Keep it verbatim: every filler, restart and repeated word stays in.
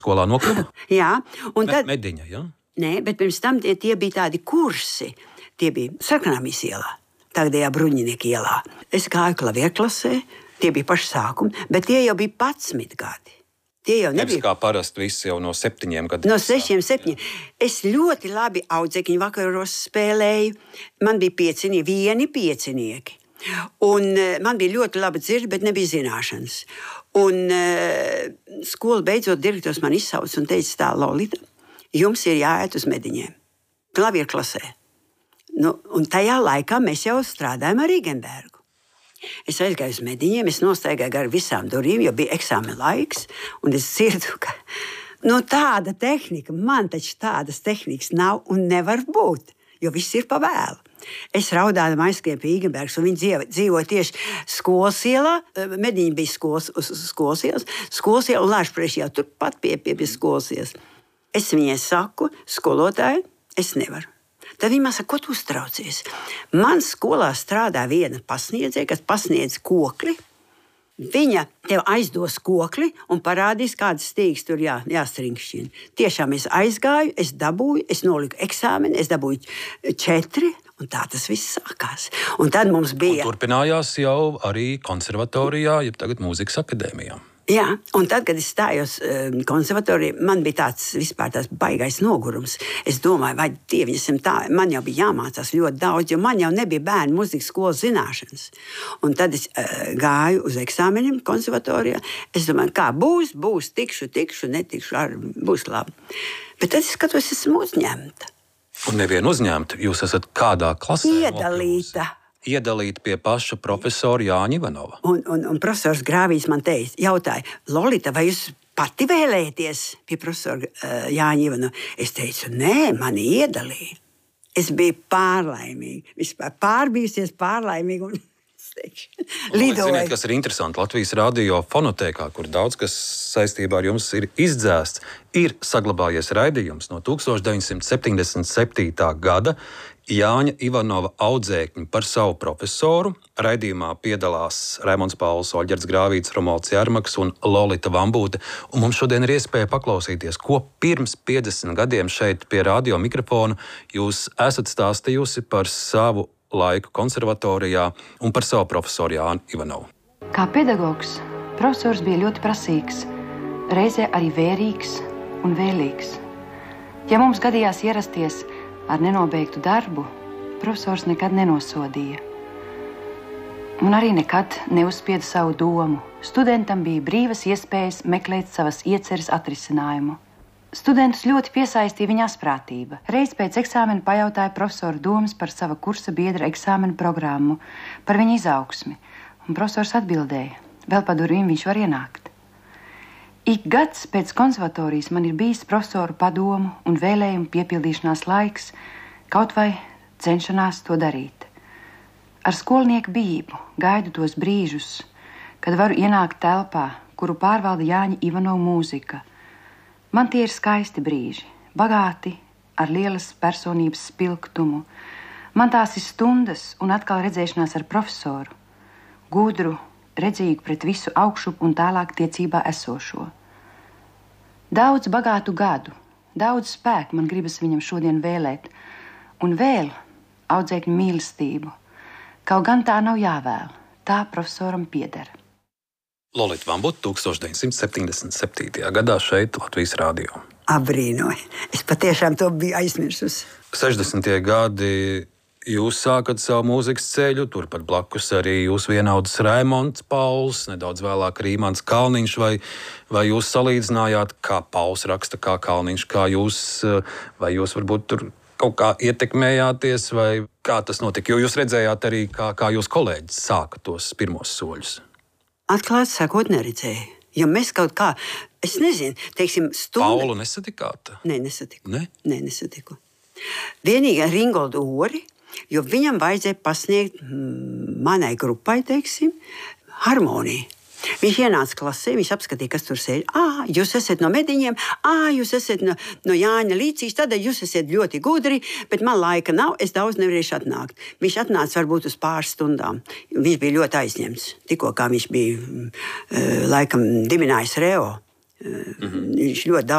Skolā nokļuva? Jā, un tad... Mediņa, jā? Nē, bet pirms tam tie, tie bija tādi kursi. Tie bija Sarkanāmijas ielā, tagadējā Bruņinieku ielā. Es gāju klavierklasē, tie bija paši sākumi, bet tie jau bija padsmit gadi. Tie jau nebija... Nevis kā parasti visi jau no septiņiem gadiem. No sešiem, septiņiem. Es ļoti labi audzēkņu vakaros spēlēju. Man bija piecinieki, vieni piecinieki. Un man bija ļoti laba dzirde, bet nebija zināšanas. Un uh, skola beidzot direktors man izsauca un teica tā, Lolita, jums ir jāiet uz mediņiem, klavierklasē. Nu, un tajā laikā mēs jau strādājām ar Rīgenbergu. Es aizgāju uz mediņiem, es nostaigāju gar visām durvīm, jo bija eksāmena laiks, un es dzirdu, ka nu, tāda tehnika, man taču tādas tehnikas nav un nevar būt, jo viss ir pa vēlu. Es raudādama aizskrēju pie Rīgenbergas, un viņi dzīvo, dzīvoja tieši skolas ielā, mediņi bija skolas, uz skolas ielas, skolas ielā un Lāčplēša jau turpat pie, pie, pie skolas ielas. Es viņai saku, skolotāji, es nevaru. Tad viņa man saka, ko tu uztraucies? Man skolā strādā viena pasniedzēja, kas pasniedz kokli. Viņa tev aizdos kokli un parādīs, kādas stīgas tur jā, jāstrinkšķina. Tiešām es aizgāju, es dabūju, es noliku eksāmeni, es dabūju četri, un tā tas viss sākās. Un tad mums bija... Un turpinājās jau arī konservatorijā, jeb tagad mūzikas akadēmijā. Jā, un tad, kad es stājos uh, konservatorijā, man bija tāds vispār tās baigais nogurums. Es domāju, vai dieviņasim tā, man jau bija jāmācās ļoti daudz, jo man jau nebija bērnu mūzikas skolas zināšanas. Un tad es uh, gāju uz eksāmeniem konservatorijā. Es domāju, kā būs, būs, tikšu, tikšu, netikšu, ar, būs labi. Bet tad es skatos, esmu uzņemta. Un nevienu uzņemta, jūs esat kādā klasē? Iedalīta. Iedalīt pie paša profesora Jāņa Ivanova. Un, un, un profesors Grāvīs man teica, jautāja, Lolita, vai jūs pati vēlēties pie profesora uh, Jāņa Ivanova? Es teicu, nē, mani iedalīja. Es biju pārlaimīga, vispār pārbījusies pārlaimīga un lidoju. Ziniet, kas ir interesanti, Latvijas radio fonotēkā, kur daudz kas saistībā ar jums ir izdzēsts, ir saglabājies raidījums no tūkstoš deviņsimt septiņdesmit septītā gada, Jāņa Ivanova audzēkņi par savu profesoru. Raidījumā piedalās Raimonds Pauls, Oļģerts Grāvīts, Romualds Jārmaks un Lolita Vambūte. Un mums šodien ir iespēja paklausīties, ko pirms piecdesmit gadiem šeit pie radio mikrofona jūs esat stāstījusi par savu laiku konservatorijā un par savu profesoru Jāņu Ivanovu. Kā pedagogs, profesors bija ļoti prasīgs, reizē arī vērīgs un vēlīgs. Ja mums gadījās ierasties ar nenobeigtu darbu, profesors nekad nenosodīja. Un arī nekad neuzspieda savu domu. Studentam bija brīvas iespējas meklēt savas ieceres atrisinājumu. Studentus ļoti piesaistīja viņa asprātība. Reiz pēc eksāmena pajautāja profesoru domas par sava kursa biedra eksāmena programmu, par viņa izaugsmi. Un profesors atbildēja, vēl pa durvīm viņš var ienākt. Ik gads pēc konservatorijas man ir bijis profesoru padomu un vēlējumu piepildīšanās laiks, kaut vai cenšanās to darīt. Ar skolnieku bijību gaidu tos brīžus, kad varu ienākt telpā, kuru pārvalda Jāņa Ivanova mūzika. Man tie ir skaisti brīži, bagāti ar lielas personības spilgtumu. Man tās ir stundas un atkal redzēšanās ar profesoru, gudru, redzīgu pret visu augšup un tālāk tiecībā esošo. Daudz bagātu gadu, daudz spēku man gribas viņam šodien vēlēt, un vēl audzēkņu mīlestību. Kaut gan tā nav jāvēl, tā profesoram pieder. Lolita Vambūte tūkstoš deviņsimt septiņdesmit septītajā gadā šeit Latvijas radio. Abrīnoju. Es patiešām to biju aizmirsusi. sešdesmitie gadi jūs sākat savu mūzikas ceļu, turpat blakus arī jūs vienaudzis Raimonds Pauls, nedaudz vēlāk Rīmans Kalniņš, vai, vai jūs salīdzinājāt, kā Pauls raksta, kā Kalniņš, kā jūs, vai jūs varbūt tur kaut kā ietekmējāties, vai kā tas notika, jo jūs redzējāt arī, kā, kā jūs kolēģis sāka tos pirmos soļus? Atklāti sakot, neredzēju, jo mēs kaut kā, es nezinu, teiksim, stundu... Paulu nesatikāt? Nē, nesatiku. Ne? Nē, nesatiku. Vienīgi ar Ringoldu Ori, jo viņam vajadzēja pasniegt manai grupai, teiksim, harmoniju. Viņš ienāca klasē, viņš apskatīja, kas tur sēž. Ā, jūs esat no mediņiem, ā, jūs esat no, no Jāņa Līcīs, tad jūs esat ļoti gudri, bet man laika nav, es daudz nevarēšu atnākt. Viņš atnāca varbūt uz pāris stundām. Viņš bija ļoti aizņemts, tikko kā viņš bija laikam dibinājis Reo. Mm-hmm. Viņš ļoti daudz